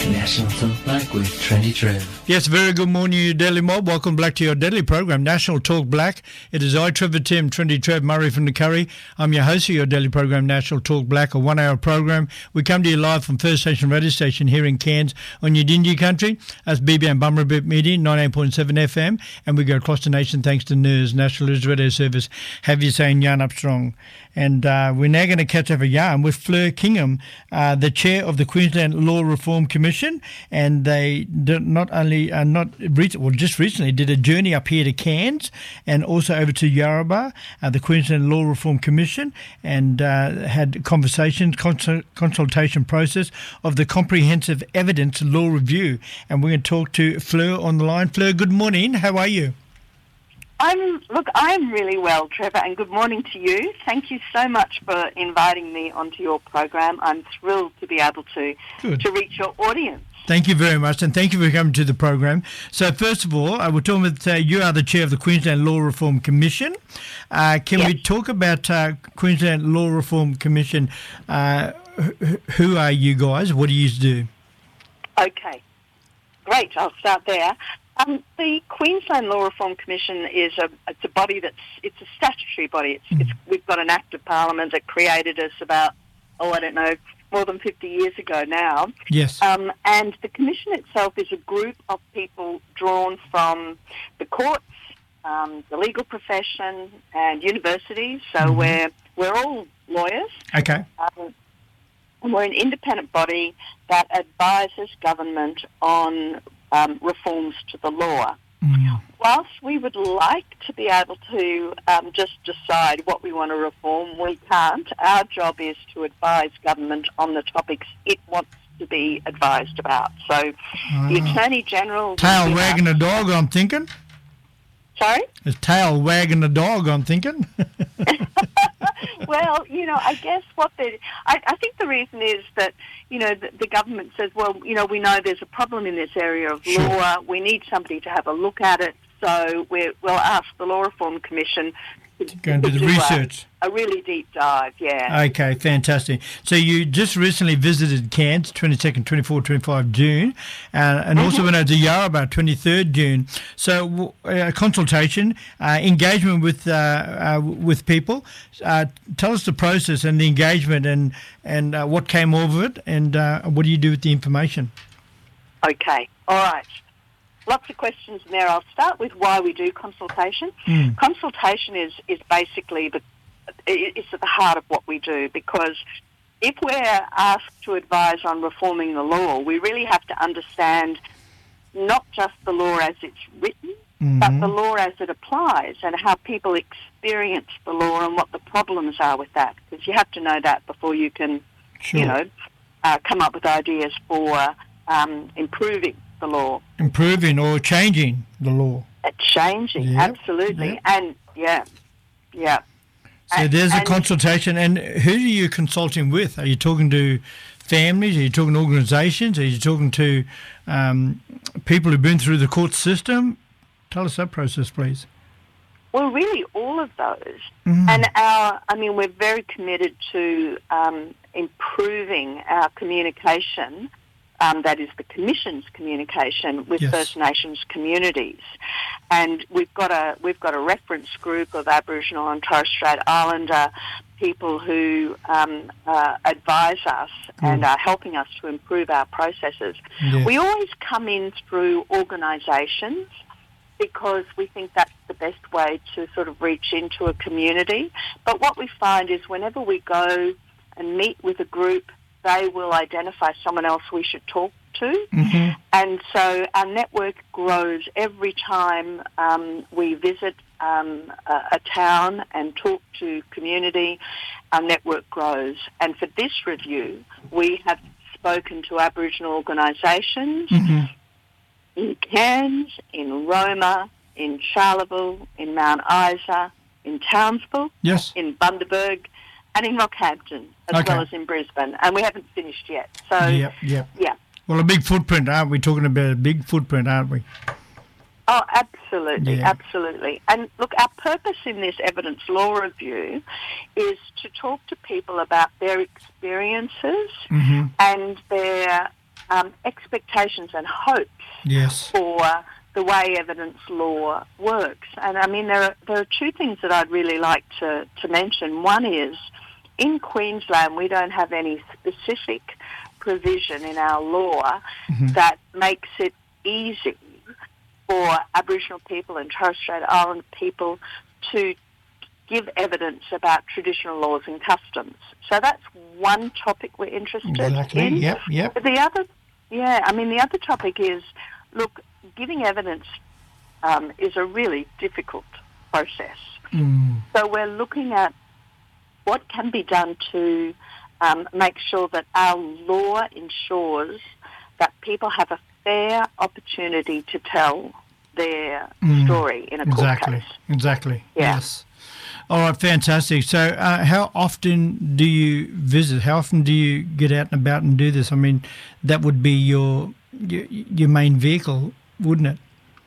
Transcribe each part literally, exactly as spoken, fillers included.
National Talk Black with Trendy Trev. Yes, very good morning, you Daily Mob. Welcome back to your daily program, National Talk Black. It is I, Trevor Tim, Trendy Trev, Murray from the Curry. I'm your host of your daily program, National Talk Black, a one-hour program. We come to you live from First Station Radio Station here in Cairns on your Dingy country. That's B B M Bumrabip Media, ninety-eight point seven F M. And we go across the nation thanks to N I R S, National News Radio Service. Have you saying yarn up strong? And uh, we're now going to catch up a yarn with Fleur Kingham, uh, the chair of the Queensland Law Reform Commission. And they did not only, uh, not re- well, just recently did a journey up here to Cairns and also over to Yarrabah, uh, the Queensland Law Reform Commission, and uh, had conversations, cons- consultation process of the Comprehensive Evidence Law Review. And we're going to talk to Fleur on the line. Fleur, good morning. How are you? I'm look, I'm really well, Trevor, and good morning to you. Thank you so much for inviting me onto your program. I'm thrilled to be able to Good. to reach your audience. Thank you very much, and thank you for coming to the program. So, first of all, uh, we're talking about uh, you are the chair of the Queensland Law Reform Commission. Uh, can Yes. we talk about uh, Queensland Law Reform Commission? Uh, wh- who are you guys? What do you do? Okay, great. I'll start there. Um, the Queensland Law Reform Commission is a it's a body that's it's a statutory body. It's, it's we've got an Act of Parliament that created us about oh I don't know more than fifty years ago now. Yes. Um, and the commission itself is a group of people drawn from the courts, um, the legal profession, and universities. So Mhm. we're we're all lawyers. Okay. Um, and we're an independent body that advises government on um, reforms to the law. Mm. Whilst we would like to be able to um, just decide what we want to reform, we can't. Our job is to advise government on the topics it wants to be advised about. So the Ah. Attorney General... Tail will be wagging a asked- dog, I'm thinking. Sorry? It's tail wagging a dog, I'm thinking. Well, you know, I guess what they... I, I think the reason is that, you know, the, the government says, well, you know, we know there's a problem in this area of Sure. law. We need somebody to have a look at it. So we're, we'll ask the Law Reform Commission to, Go and do to the a- research. A, really deep dive, yeah. Okay, fantastic. So you just recently visited Cairns, twenty-second, twenty-fourth, twenty-fifth June, uh, and also went over to Yarrabah, twenty-third June. So uh, consultation, uh, engagement with uh, uh, with people. Uh, tell us the process and the engagement and, and uh, what came over it, and uh, what do you do with the information? Okay, all right. Lots of questions in there. I'll start with why we do consultation. Mm. Consultation is, is basically the it's at the heart of what we do, because if we're asked to advise on reforming the law, we really have to understand not just the law as it's written, Mhm. but the law as it applies and how people experience the law and what the problems are with that. Because you have to know that before you can, Sure. you know, uh, come up with ideas for um, improving the law. Improving or changing the law. Uh, changing, Yep, absolutely. yep. And, yeah, yeah. So And- there's a and- consultation, and who are you consulting with? Are you talking to families? Are you talking to organisations? Are you talking to um, people who've been through the court system? Tell us that process, please. Well, really, all of those. Mhm. And our, I mean, we're very committed to um, improving our communication. Um, that is the Commission's communication with Yes. First Nations communities, and we've got a we've got a reference group of Aboriginal and Torres Strait Islander people who um, uh, advise us and are helping us to improve our processes. Yeah. We always come in through organisations, because we think that's the best way to sort of reach into a community. But what we find is whenever we go and meet with a group, they will identify someone else we should talk to. Mhm. And so our network grows every time um, we visit um, a, a town and talk to community. Our network grows. And for this review, we have spoken to Aboriginal organisations, Mhm. in Cairns, in Roma, in Charleville, in Mount Isa, in Townsville, Yes. in Bundaberg, and in Rockhampton, as Okay. well as in Brisbane. And we haven't finished yet. So, Yep. Yep. yeah. Well, a big footprint, aren't we? Talking about a big footprint, aren't we? Oh, absolutely, Yeah. absolutely. And look, our purpose in this evidence law review is to talk to people about their experiences Mhm. and their um, expectations and hopes Yes. for the way evidence law works. And I mean, there are, there are two things that I'd really like to, to mention. One is, in Queensland, we don't have any specific provision in our law Mm-hmm. that makes it easy for Aboriginal people and Torres Strait Islander people to give evidence about traditional laws and customs. So that's one topic we're interested Exactly. in. Yep. Yep. But the other, yeah, I mean, the other topic is, look, giving evidence um, is a really difficult process. Mm. So we're looking at what can be done to um, make sure that our law ensures that people have a fair opportunity to tell their Mm. story in a court Exactly. case. Exactly. Yeah. Yes. All right. Fantastic. So, uh, how often do you visit? How often do you get out and about and do this? I mean, that would be your your, your main vehicle, wouldn't it?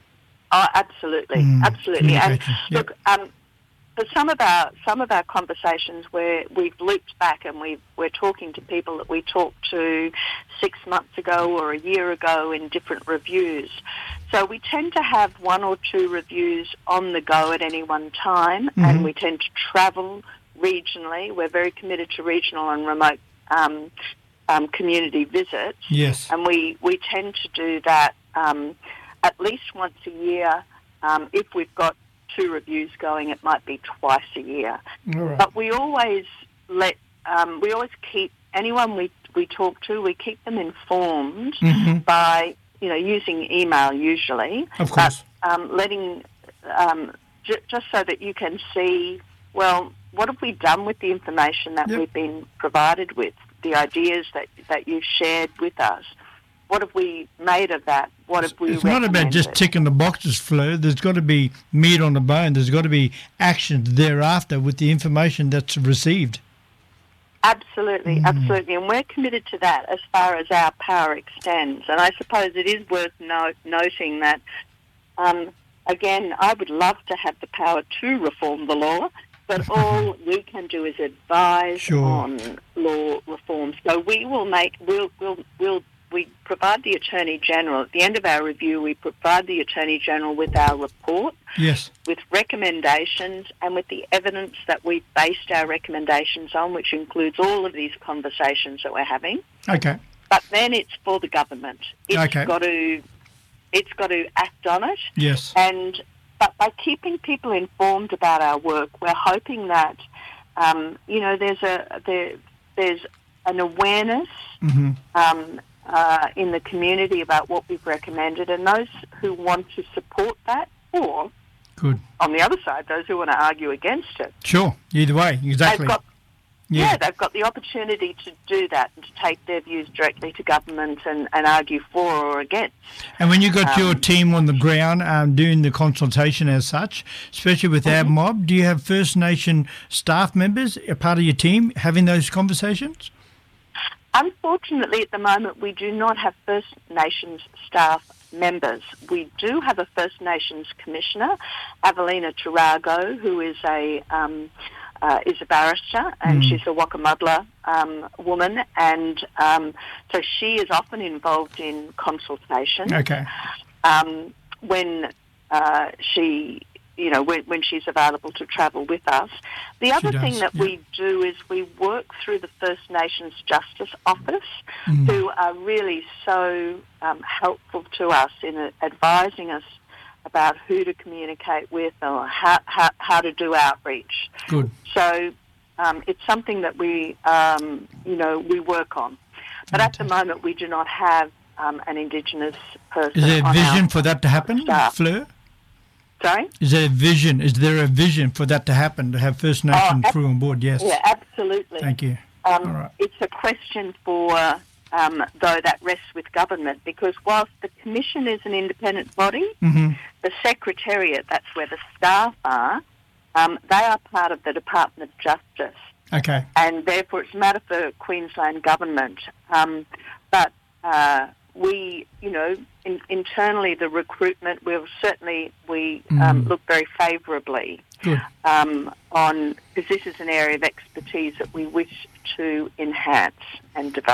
Oh, absolutely, Mm, absolutely. And communication, yep. look, um, for some of our some of our conversations where we've looped back and we we're talking to people that we talked to six months ago or a year ago in different reviews. So we tend to have one or two reviews on the go at any one time, Mm-hmm. and we tend to travel regionally. We're very committed to regional and remote um, um, community visits, Yes. and we, we tend to do that um, at least once a year. Um, if we've got two reviews going, it might be twice a year. All right. But we always let um, we always keep anyone we we talk to, we keep them informed Mm-hmm. by you know using email usually, Of course. but um, letting um, j- just so that you can see, well, what have we done with the information that Yep. we've been provided with, the ideas that that you've shared with us. What have we made of that? What have we It's not about just recommended? ticking the boxes, Flo. There's got to be meat on the bone. There's got to be action thereafter with the information that's received. Absolutely, Mm. absolutely. And we're committed to that as far as our power extends. And I suppose it is worth no- noting that, um, again, I would love to have the power to reform the law, but all we can do is advise Sure. on law reform. So we will make, we'll, we'll, we'll, we provide the Attorney General, at the end of our review, we provide the Attorney General with our report, Yes. with recommendations and with the evidence that we've based our recommendations on, which includes all of these conversations that we're having. Okay. But then it's for the government. It's Okay. got to, it's got to act on it. Yes. And but by keeping people informed about our work, we're hoping that um, you know there's a there, there's an awareness Mm-hmm. um, uh, in the community about what we've recommended, and those who want to support that, or Good. on the other side, those who want to argue against it, Sure. Either way. Exactly. they've got yeah. Yeah. they've got the opportunity to do that and to take their views directly to government and, and argue for or against. And when you got your Um, team on the ground um, doing the consultation as such, especially with Mm-hmm. AbMob, do you have First Nation staff members, a part of your team, having those conversations? Unfortunately, at the moment, we do not have First Nations staff members. We do have a First Nations commissioner, Avelina Tarago, who is a um, uh, is a barrister, and Mm. she's a Wakamudla um, woman, and um, so she is often involved in consultation. Okay. Um, when uh, she, you know, when, when she's available to travel with us. The other does, thing that yeah. we do is we work through the First Nations Justice Office, Mm. who are really so um, helpful to us in uh, advising us about who to communicate with or how, how, how to do outreach. Good. So um, it's something that we, um, you know, we work on. But at the moment, we do not have um, an Indigenous person Is there a on vision our for that to happen, staff. Fleur? Sorry? Is there a vision? Is there a vision for that to happen, to have First Nation ab- crew on board? Yes. Yeah, absolutely. Thank you. Um, All right. It's a question for, um, though, that rests with government, because whilst the Commission is an independent body, Mm-hmm. the Secretariat, that's where the staff are, um, they are part of the Department of Justice, Okay. and therefore it's a matter for Queensland Government. Um, but uh, we, you know, in, internally the recruitment, we'll certainly, we um, Mm. look very favourably Good. um, on, because this is an area of expertise that we wish to enhance and develop.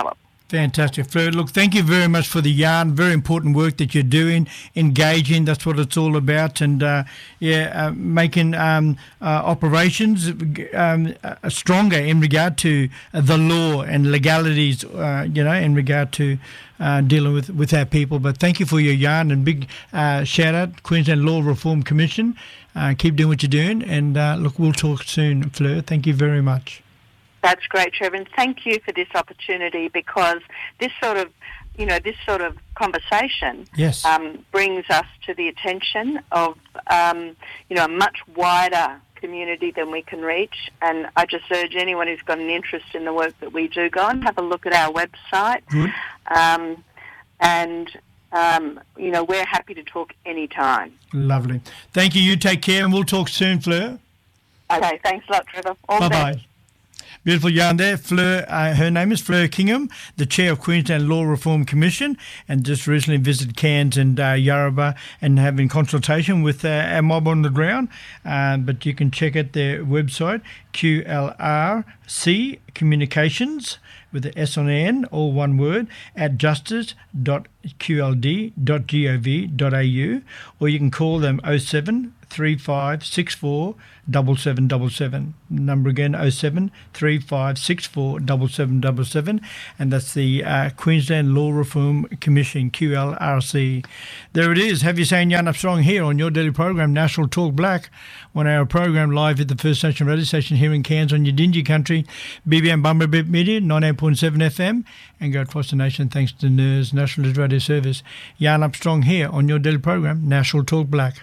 Fantastic, Fleur. Look, thank you very much for the yarn. Very important work that you're doing, engaging. That's what it's all about, and uh, yeah, uh, making um, uh, operations um, uh, stronger in regard to uh, the law and legalities. Uh, you know, in regard to uh, dealing with with our people. But thank you for your yarn, and big uh, shout out Queensland Law Reform Commission. Uh, keep doing what you're doing, and uh, look, we'll talk soon, Fleur. Thank you very much. That's great, Trevor, and thank you for this opportunity, because this sort of, you know, this sort of conversation yes. um, brings us to the attention of, um, you know, a much wider community than we can reach. And I just urge anyone who's got an interest in the work that we do, go and have a look at our website. Good. Um, and, um, you know, we're happy to talk anytime. Lovely. Thank you. You take care, and we'll talk soon, Fleur. Okay, thanks a lot, Trevor. All the Bye-bye. best. Beautiful yarn there. Fleur, uh, her name is Fleur Kingham, the chair of Queensland Law Reform Commission, and just recently visited Cairns and uh, Yarrabah and having consultation with uh, our mob on the ground. Uh, but you can check out their website, Q L R C Communications, with the S on the end, all one word, at justice dot q l d dot gov dot a u, or you can call them oh seven three five six four seven seven seven seven. Number again, oh seven three five six four seven seven seven seven, and that's the uh, Queensland Law Reform Commission, Q L R C. There it is. Have you seen Yarn Up Strong here on your daily program, National Talk Black, one hour program live at the First Nation radio station here in Cairns on your Dingy country, B B M Bumblebee Media, ninety-eight point seven F M, and go across the nation thanks to N E R S National Radio Service. Yarn Up Strong here on your daily program, National Talk Black.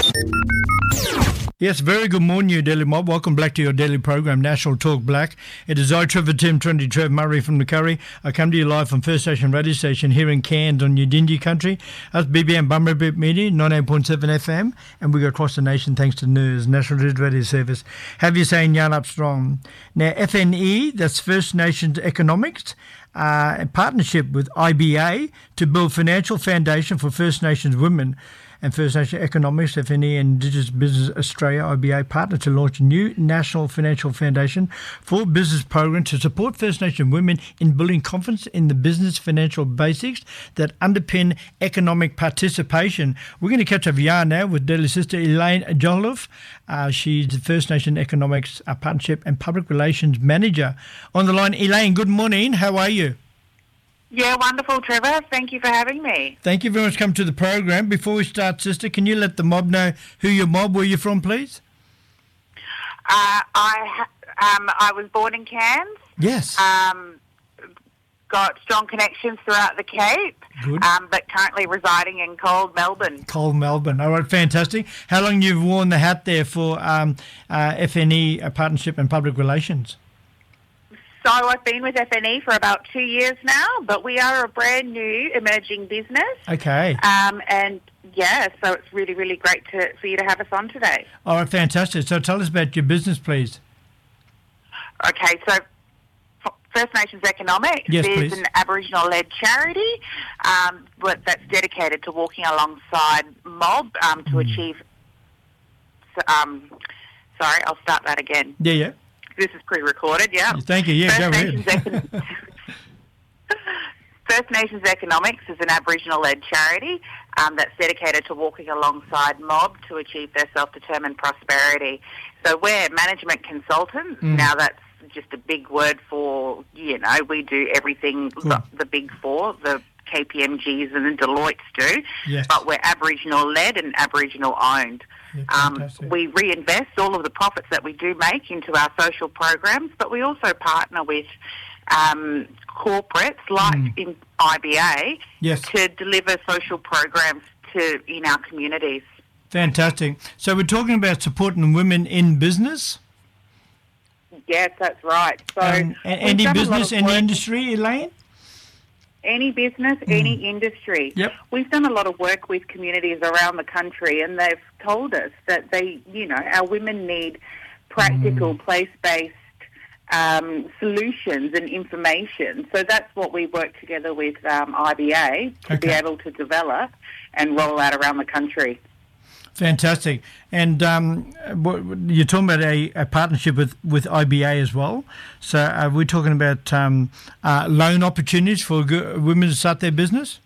Yes, very good morning, you Daily Mob. Welcome back to your daily program, National Talk Black. It is I, Trevor Tim, Trinity Trev Murray from the Curry. I come to you live from First Station Radio Station here in Cairns on your Dingy country. That's B B M Bumblebee Media, ninety-eight point seven F M, and we go across the nation thanks to N E R S National Radio Service. Have you saying Yarn Up Strong? Now, F N E, that's First Nations Economics, uh, in partnership with I B A to build financial foundation for First Nations women. And First Nation Economics, F N E, and Indigenous Business Australia, I B A, partner to launch a new National Financial Foundation for Business program to support First Nation women in building confidence in the business financial basics that underpin economic participation. We're going to catch up yarn now with Daily Sister Elaine Jolliffe. Uh, she's the First Nation Economics uh, Partnership and Public Relations Manager. On the line, Elaine, good morning. How are you? Yeah, wonderful, Trevor. Thank you for having me. Thank you very much for coming to the program. Before we start, sister, can you let the mob know who your mob, where you're from, please? Uh, I ha- um, I was born in Cairns. Yes. Um, got strong connections throughout the Cape. Good. Um, but currently residing in cold Melbourne. Cold Melbourne. All right, fantastic. How long you've worn the hat there for um, uh, F N E, uh, Partnership and Public Relations? So I've been with F N E for about two years now, but we are a brand new emerging business. Okay. Um, and yeah, so it's really, really great to, for you to have us on today. All right, fantastic. So tell us about your business, please. Okay, so First Nations Economics yes, is please. an Aboriginal-led charity um, but that's dedicated to walking alongside mob um, to mm. achieve... Um, sorry, I'll start that again. Yeah, yeah. This is pre-recorded, yeah. Thank you, yeah, First go Nations ahead. Econ- First Nations Economics is an Aboriginal-led charity um, that's dedicated to walking alongside mob to achieve their self-determined prosperity. So we're management consultants. Mm. Now that's just a big word for, you know, we do everything Cool. the, the big four, the K P M Gs and the Deloittes do, Yes. but we're Aboriginal-led and Aboriginal-owned. Yeah, Um, fantastic. we reinvest all of the profits that we do make into our social programs, but we also partner with um, corporates like Mm. in I B A Yes. to deliver social programs to in our communities. Fantastic. So we're talking about supporting women in business. Yes, that's right. So Um, a- we've any done a lot business, of any work- industry, Elaine? Any business, any industry. Yep. We've done a lot of work with communities around the country, and they've told us that they, you know, our women need practical, Mm. place-based um, solutions and information. So that's what we work together with um, I B A to be Okay. able to develop and roll out around the country. Fantastic. And um, you're talking about a, a partnership with, with I B A as well. So are we talking about um, uh, loan opportunities for women to start their business?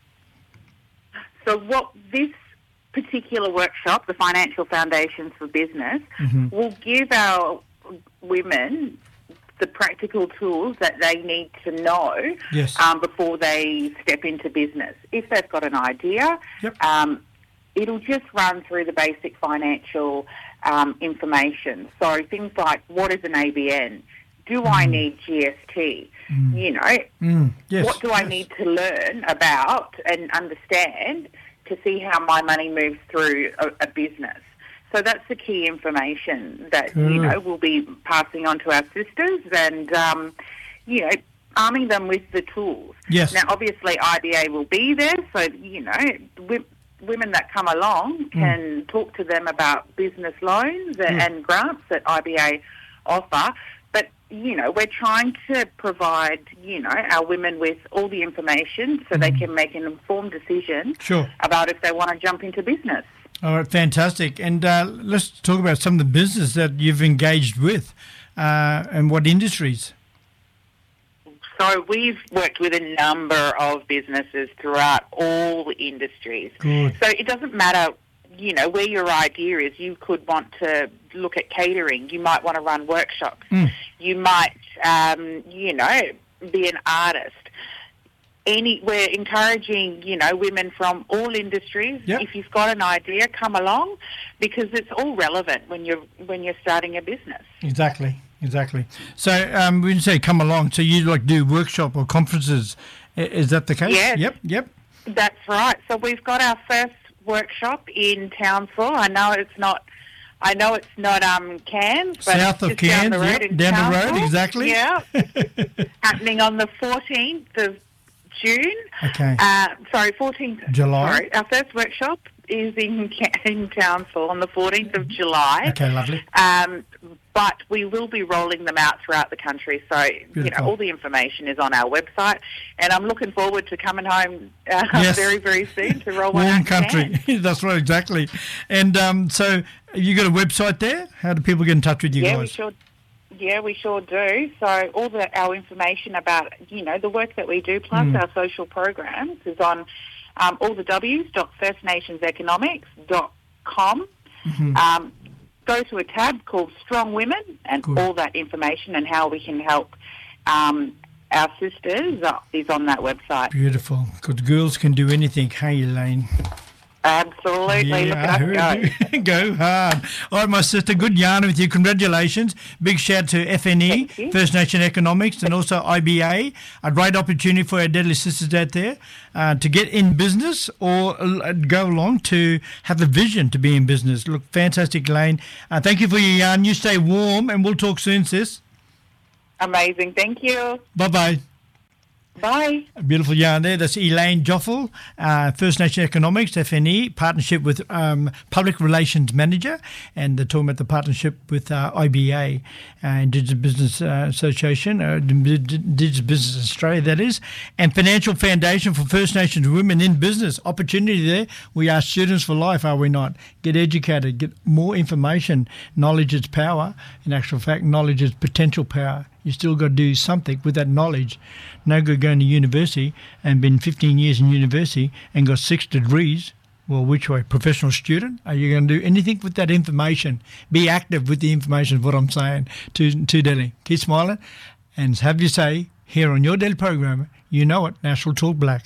So what this particular workshop, the Financial Foundations for Business, mm-hmm. will give our women the practical tools that they need to know yes. um, before they step into business. If they've got an idea, yep. um, it'll just run through the basic financial um, information. So things like, what is an A B N? Do mm. I need G S T? Mm. You know, mm. yes. what do yes. I need to learn about and understand to see how my money moves through a, a business? So that's the key information that, Good. you know, we'll be passing on to our sisters and, um, you know, arming them with the tools. Yes. Now, obviously, I B A will be there, so, you know, w- women that come along can mm. talk to them about business loans mm. and grants that I B A offer. But, you know, we're trying to provide, you know, our women with all the information so mm. they can make an informed decision sure. about if they want to jump into business. All right, fantastic. And uh, let's talk about some of the business that you've engaged with uh, and what industries. So we've worked with a number of businesses throughout all industries. Good. So it doesn't matter, you know, where your idea is. You could want to look at catering. You might want to run workshops. Mm. You might, um, you know, be an artist. Any, we're encouraging, you know, women from all industries. Yep. If you've got an idea, come along, because it's all relevant when you're when you're starting a business. Exactly, exactly. So um, when you say come along, so you like do workshop or conferences? Is that the case? Yes. Yep. Yep. That's right. So we've got our first workshop in Townsville. I know it's not. I know it's not um, Cairns, but south it's of just Cairns, down the road yep, in down the Townsville. road, exactly. Yeah, happening on the fourteenth of June. Okay. Uh, sorry, fourteenth July. Sorry, our first workshop is in in Townsville on the fourteenth of July. Okay, lovely. Um, but we will be rolling them out throughout the country. So, Beautiful. you know, all the information is on our website. And I'm looking forward to coming home uh, yes. very, very soon to roll one out. Warm country. That's right, exactly. And um, so you got a website there? How do people get in touch with you yeah, guys? We sure, yeah, we sure do. So all the our information about, you know, the work that we do, plus mm. our social programs, is on um, all the W's dot first nations economics dot com. Mm-hmm. Um, go to a tab called Strong Women, and Good. all that information and how we can help um, our sisters is on that website. Beautiful. Because girls can do anything. Hey, Elaine. Absolutely. Yeah, Look I at heard us you. Go hard. All right, my sister, good yarn with you. Congratulations. Big shout to F N E, First Nation Economics, and also I B A. A great opportunity for our deadly sisters out there uh, to get in business or uh, go along to have a vision to be in business. Look, fantastic, Elaine. Uh, thank you for your yarn. You stay warm, and we'll talk soon, sis. Amazing. Thank you. Bye-bye. Bye. A beautiful yarn there. That's Elaine Joffel, uh, First Nation Economics, F N E, partnership with um, Public Relations Manager, and they're talking about the partnership with uh, I B A, uh, Indigenous Business uh, Association, uh, Indigenous Business Australia, that is, and Financial Foundation for First Nations Women in Business. Opportunity there. We are students for life, are we not? Get educated, get more information. Knowledge is power. In actual fact, knowledge is potential power. You still got to do something with that knowledge. No good going to university and been fifteen years in university and got six degrees. Well, which way? Professional student? Are you going to do anything with that information? Be active with the information is what I'm saying to, to Delhi. Keep smiling and have your say here on your Delhi program. You know it, National Talk Black.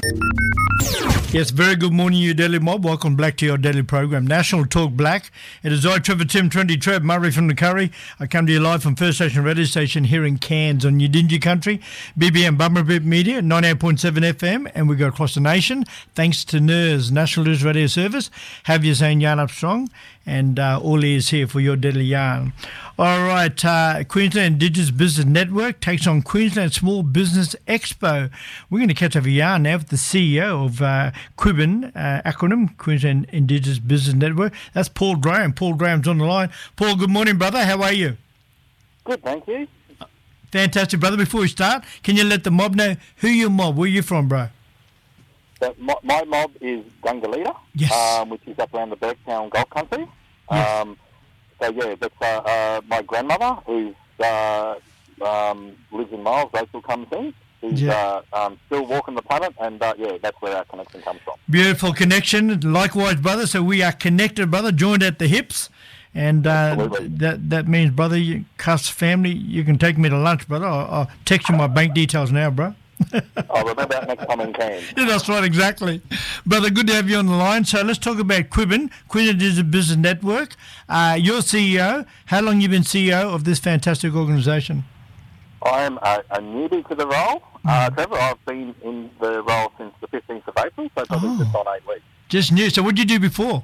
Yes, very good morning, you Delhi mob. Welcome back to your daily program, National Talk Black. It is I, Trevor Tim, Trinity Trev, Murray from the Curry. I come to you live from First Station Radio Station here in Cairns on Yidinji Country, B B M Bummerbip Media, ninety-eight point seven F M, and we go across the nation. Thanks to N E R S, National News Radio Service. Have your saying yarn up strong, and uh, all ears here for your deadly yarn. All right, uh, Queensland Indigenous Business Network takes on Queensland Small Business Expo. We're going to catch up a yarn now with the C E O of uh, QIBN, uh, acronym, Queensland Indigenous Business Network. That's Paul Graham. Paul Graham's on the line. Paul, good morning, brother. How are you? Good, thank you. Fantastic, brother. Before we start, can you let the mob know who you mob? Where you from, bro? So my, my mob is Gungalita, Yes. um, which is up around the Burketown Golf Country. Yes. Um, so yeah, that's uh, uh, my grandmother, who's uh, um, lives in Miles, Rachel comes in. She's Yeah. uh, um, still walking the planet, and uh, yeah, that's where our connection comes from. Beautiful connection. Likewise, brother. So we are connected, brother, joined at the hips. And uh, Absolutely. that that means, brother, you, Cuss family, you can take me to lunch, brother. I'll, I'll text you my bank details now, bro. I'll remember that next time in Cairns. Yeah, that's right, exactly. Brother, good to have you on the line. So let's talk about Quibbin. Quibbin is a business network. Uh, you're C E O. How long you been C E O of this fantastic organisation? I'm a, a newbie to the role, uh, Trevor. I've been in the role since the fifteenth of April, so probably Oh. just on eight weeks. Just new. So what did you do before?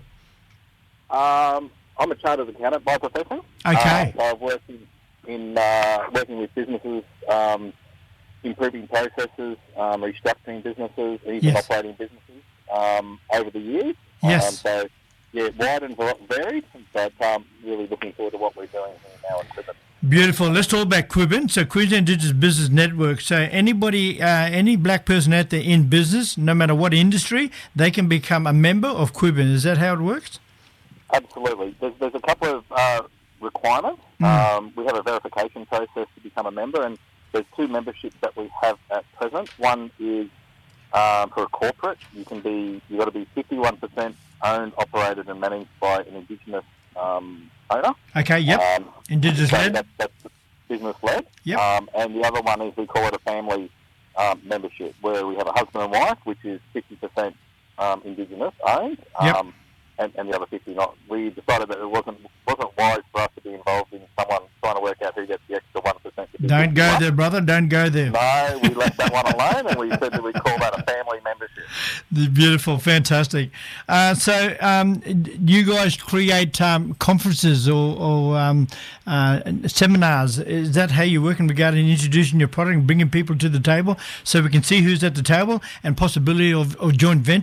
Um, I'm a chartered accountant by profession. Okay. Uh, so I've worked in, in uh, working with businesses, um, improving processes, um, restructuring businesses, even Yes. operating businesses um, over the years. Yes. Um, so, yeah, wide and var- varied, but um, really looking forward to what we're doing here now in Quibbin. Beautiful. Let's talk about Quibbin. So Queensland Indigenous Business Network. So anybody, uh, any black person out there in business, no matter what industry, they can become a member of Quibbin. Is that how it works? Absolutely. There's, there's a couple of uh, requirements. Mm. Um, we have a verification process to become a member, and there's two memberships that we have at present. One is um, for a corporate. You can be, you've got to be fifty-one percent owned, operated, and managed by an Indigenous um, owner. Okay, yep. Um, Indigenous so led. That's, that's business led. Yep. Um, and the other one is we call it a family um, membership, where we have a husband and wife, which is fifty percent um, Indigenous owned. Yep. Um, And, and the other fifty not. We decided that it wasn't wasn't wise for us to be involved in someone trying to work out who gets the extra one percent. Don't go there, brother. Don't go there. No, we left that one alone, and we said that we call that a family membership. Beautiful, fantastic. Uh, so, um, you guys create um, conferences or, or um, uh, seminars. Is that how you're working regarding introducing your product and bringing people to the table so we can see who's at the table and possibility of, of joint venture?